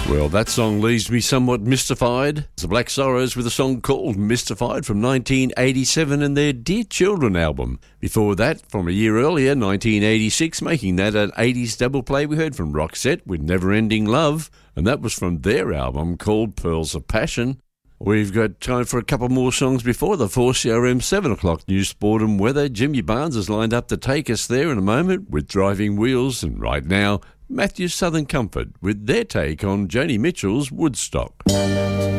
Well, that song leaves me somewhat mystified. It's the Black Sorrows with a song called Mystified from 1987 and their Dear Children album. Before that, from a year earlier, 1986, making that an 80s double play, we heard from Roxette with Never Ending Love, and that was from their album called Pearls of Passion. We've got time for a couple more songs before the 4CRM 7 o'clock news, sport and weather. Jimmy Barnes is lined up to take us there in a moment with Driving Wheels, and right now, Matthew's Southern Comfort with their take on Joni Mitchell's Woodstock.